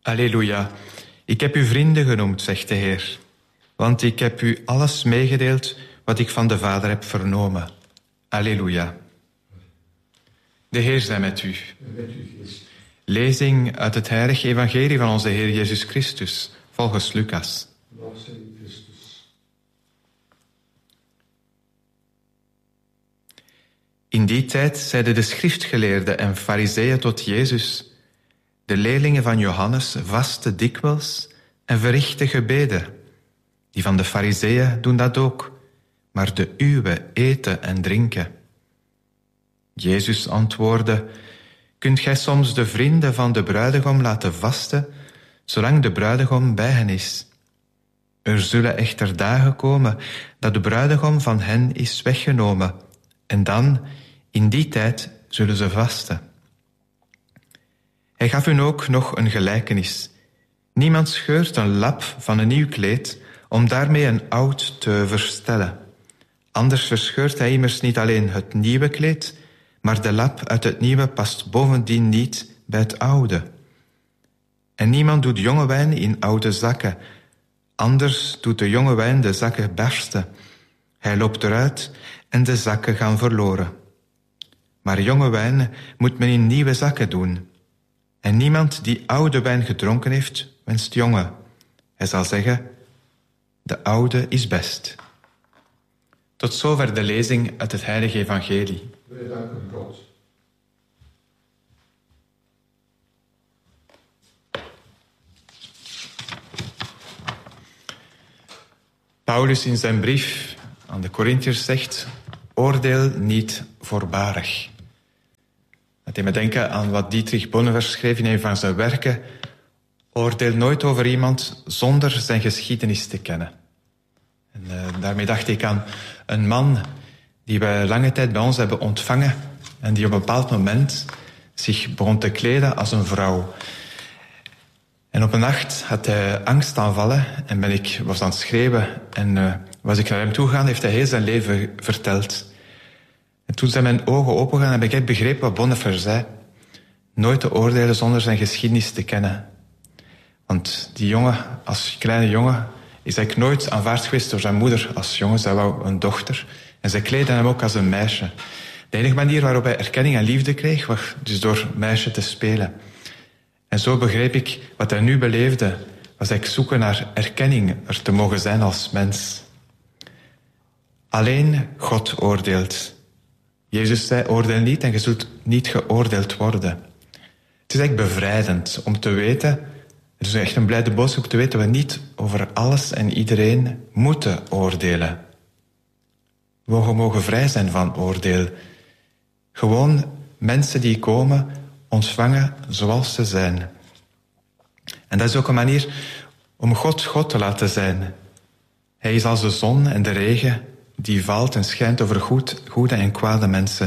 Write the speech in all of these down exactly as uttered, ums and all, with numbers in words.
Alleluia. Ik heb u vrienden genoemd, zegt de Heer. Want ik heb u alles meegedeeld wat ik van de Vader heb vernomen. Alleluia. De Heer zij met u. Lezing uit het heilige evangelie van onze Heer Jezus Christus, volgens Lucas. In die tijd zeiden de schriftgeleerden en farizeeën tot Jezus: de leerlingen van Johannes vasten dikwijls en verrichten gebeden. Die van de farizeeën doen dat ook, maar de uwe eten en drinken. Jezus antwoordde: kunt gij soms de vrienden van de bruidegom laten vasten, zolang de bruidegom bij hen is? Er zullen echter dagen komen dat de bruidegom van hen is weggenomen, en dan, in die tijd, zullen ze vasten. Hij gaf hun ook nog een gelijkenis. Niemand scheurt een lap van een nieuw kleed om daarmee een oud te verstellen. Anders verscheurt hij immers niet alleen het nieuwe kleed, maar de lap uit het nieuwe past bovendien niet bij het oude. En niemand doet jonge wijn in oude zakken. Anders doet de jonge wijn de zakken barsten. Hij loopt eruit en de zakken gaan verloren. Maar jonge wijn moet men in nieuwe zakken doen. En niemand die oude wijn gedronken heeft, wenst jonge. Hij zal zeggen: de oude is best. Tot zover de lezing uit het heilige evangelie. Wij danken God. Paulus in zijn brief aan de Korintiërs zegt: oordeel niet voorbarig. Dat deed me denken aan wat Dietrich Bonhoeffer schreef in een van zijn werken: oordeel nooit over iemand zonder zijn geschiedenis te kennen. En uh, daarmee dacht ik aan een man die we lange tijd bij ons hebben ontvangen en die op een bepaald moment zich begon te kleden als een vrouw. En op een nacht had hij angstaanvallen en ben ik was aan het schreeuwen en uh, was ik naar hem toe gegaan, heeft hij heel zijn leven verteld. En toen zijn mijn ogen opengegaan, heb ik echt begrepen wat Bonhoeffer zei: nooit te oordelen zonder zijn geschiedenis te kennen. Want die jongen, als kleine jongen, is eigenlijk nooit aanvaard geweest door zijn moeder als jongen. Zij wou een dochter. En zij kleedde hem ook als een meisje. De enige manier waarop hij erkenning en liefde kreeg, was dus door meisje te spelen. En zo begreep ik, wat hij nu beleefde, was eigenlijk zoeken naar erkenning, er te mogen zijn als mens. Alleen God oordeelt. Jezus zei: oordeel niet en je zult niet geoordeeld worden. Het is echt bevrijdend om te weten, het is echt een blijde boodschap om te weten dat we niet over alles en iedereen moeten oordelen. We mogen vrij zijn van oordeel. Gewoon mensen die komen, ontvangen zoals ze zijn. En dat is ook een manier om God God te laten zijn. Hij is als de zon en de regen die valt en schijnt over goed, goede en kwade mensen.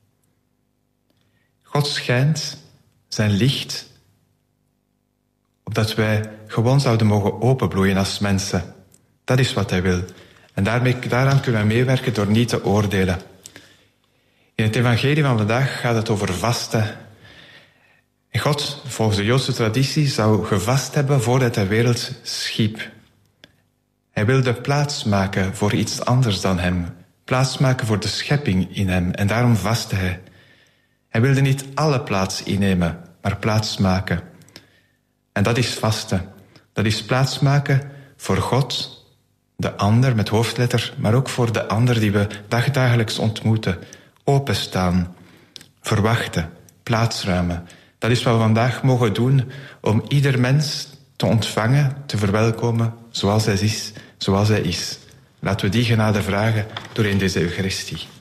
God schijnt zijn licht, opdat wij gewoon zouden mogen openbloeien als mensen. Dat is wat hij wil. En daarmee, daaraan kunnen we meewerken door niet te oordelen. In het evangelie van vandaag gaat het over vasten. En God, volgens de Joodse traditie, zou gevast hebben voordat hij de wereld schiep. Hij wilde plaats maken voor iets anders dan hem. Plaats maken voor de schepping in hem. En daarom vastte hij. Hij wilde niet alle plaats innemen, maar plaats maken. En dat is vasten. Dat is plaats maken voor God, de ander met hoofdletter, maar ook voor de ander die we dagdagelijks ontmoeten. Openstaan, verwachten, plaatsruimen. Dat is wat we vandaag mogen doen om ieder mens te ontvangen, te verwelkomen zoals hij is, zoals hij is. Laten we die genade vragen door in deze Eucharistie.